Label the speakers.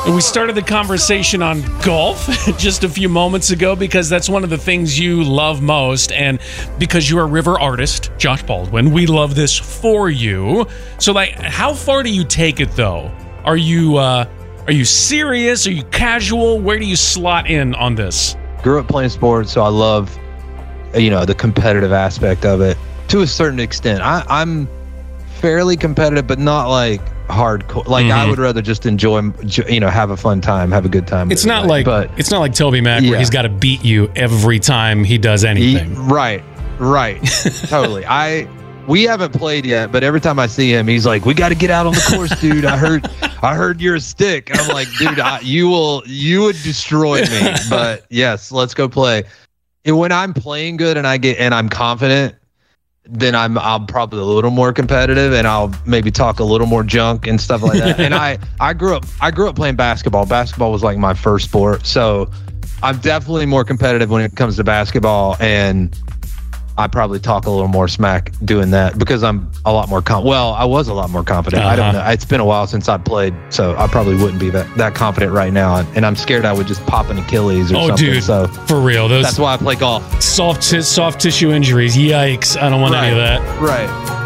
Speaker 1: We started the conversation on golf just a few moments ago because that's one of the things you love most. And because you're a river artist, Josh Baldwin, we love this for you. So, like, how far do you take it, though? Are you serious? Are you casual? Where do you slot in on this?
Speaker 2: Grew up playing sports, so I love, the competitive aspect of it to a certain extent. I'm fairly competitive, but not like hardcore. Like I would rather just enjoy, have a fun time, have a good time.
Speaker 1: It's not like Toby Mac where he's got to beat you every time he does anything.
Speaker 2: Right, totally. We haven't played yet, but every time I see him, he's like, "We got to get out on the course, dude. I heard you're a stick." And I'm like, "Dude, you would destroy me." But yes, let's go play. And when I'm playing good and I'm confident, then I'm probably a little more competitive, and I'll maybe talk a little more junk and stuff like that. And I grew up playing basketball. Basketball was like my first sport, so I'm definitely more competitive when it comes to basketball, and I probably talk a little more smack doing that because I'm a lot more I was a lot more confident. I don't know. It's been a while since I played, so I probably wouldn't be that confident right now. And I'm scared I would just pop an Achilles or something. Oh, dude,
Speaker 1: so for real.
Speaker 2: That's why I play golf.
Speaker 1: Soft tissue injuries. Yikes. I don't want any of that.
Speaker 2: Right.